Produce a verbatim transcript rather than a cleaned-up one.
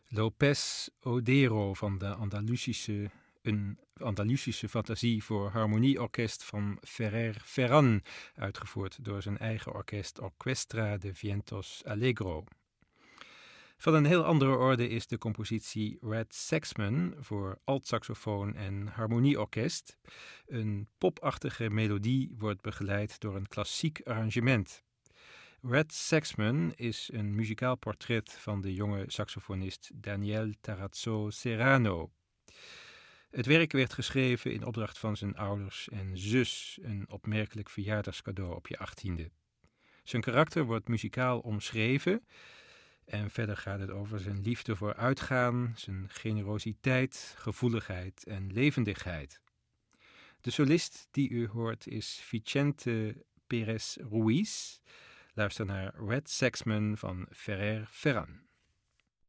López Odero van de Andalusische, een Andalusische fantasie voor harmonieorkest van Ferrer Ferran, uitgevoerd door zijn eigen orkest Orquestra de Vientos Alegro. Van een heel andere orde is de compositie Red Saxman voor altsaxofoon en harmonieorkest. Een popachtige melodie wordt begeleid door een klassiek arrangement. Red Saxman is een muzikaal portret van de jonge saxofonist Daniel Tarazzo Serrano. Het werk werd geschreven in opdracht van zijn ouders en zus, een opmerkelijk verjaardagscadeau op je achttiende. Zijn karakter wordt muzikaal omschreven en verder gaat het over zijn liefde voor uitgaan, zijn generositeit, gevoeligheid en levendigheid. De solist die u hoort is Vicente Pérez Ruiz. Luister naar Red Saxman van Ferrer Ferran.